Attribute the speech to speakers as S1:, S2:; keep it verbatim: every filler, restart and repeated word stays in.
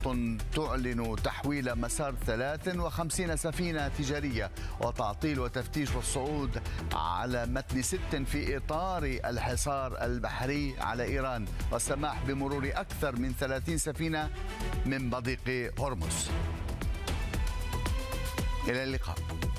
S1: تعلن تحويل مسار ثلاث وخمسين سفينة تجارية وتعطيل وتفتيش والصعود على متن ست في إطار الحصار البحري على إيران، والسماح بمرور أكثر من ثلاثين سفينة من مضيق هرمز. إلى اللقاء.